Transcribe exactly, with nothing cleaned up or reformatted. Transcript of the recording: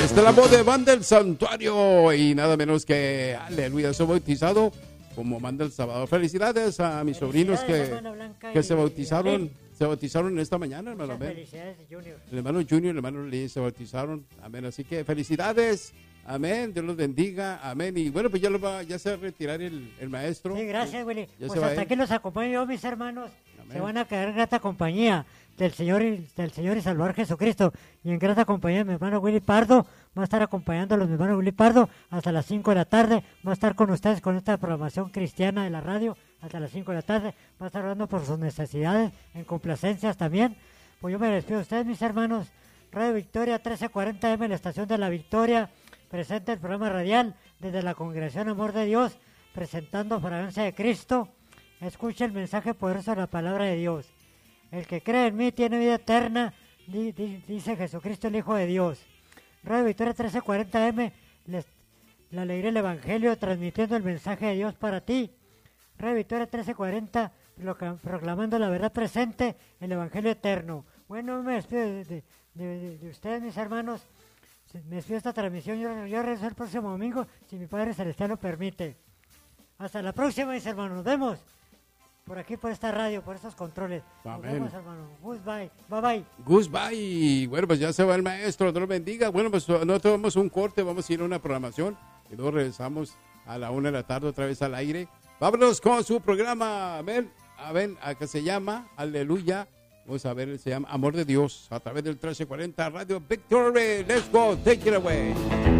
Esta es la voz de Banda del Santuario y nada menos que, aleluya, soy bautizado como manda el sábado. Felicidades a mis sobrinos que, que se bautizaron, se bautizaron esta mañana, hermano. Amén. Felicidades, Junior. El hermano Junior y el hermano Lee se bautizaron. Amén. Así que felicidades. Amén. Dios los bendiga. Amén. Y bueno, pues ya, lo va, ya se va a retirar el, el maestro. Sí, gracias, Willy. Ya Pues se va hasta a ir. aquí los acompaño yo, mis hermanos. Amén. Se van a quedar en grata compañía del Señor y, del Señor y Salvador Jesucristo. Y en grata compañía de mi hermano Willy Pardo. Va a estar acompañándolos mi hermano Willy Pardo hasta las cinco de la tarde. Va a estar con ustedes con esta programación cristiana de la radio hasta las cinco de la tarde. Va a estar hablando por sus necesidades, en complacencias también. Pues yo me despido de ustedes, mis hermanos. Radio Victoria trece cuarenta eme, la estación de la Victoria. Presenta el programa radial desde la Congregación Amor de Dios, presentando Fragancia de Cristo. Escucha el mensaje poderoso de la palabra de Dios. El que cree en mí tiene vida eterna, di, di, dice Jesucristo, el Hijo de Dios. Radio Victoria trece cuarenta eme, les, la alegría del Evangelio, transmitiendo el mensaje de Dios para ti. Radio Victoria trece cuarenta, proclamando la verdad presente, el Evangelio eterno. Bueno, me despido de, de, de, de, de ustedes, mis hermanos. Me despido de esta transmisión. Yo, yo regreso el próximo domingo, si mi Padre Celestial lo permite. Hasta la próxima, mis hermanos. Nos vemos por aquí, por esta radio, por estos controles. Nos Amén. vemos, hermano. Goodbye. Bye, bye. Goodbye. Bueno, pues ya se va el maestro, Dios lo bendiga. Bueno, pues nosotros vamos a un corte, vamos a ir a una programación y luego regresamos a la una de la tarde otra vez al aire. Vámonos con su programa, amén, amén, a que se llama, aleluya. Vamos a ver, se llama Amor de Dios a través del trece cuarenta Radio Victory. Let's go, take it away.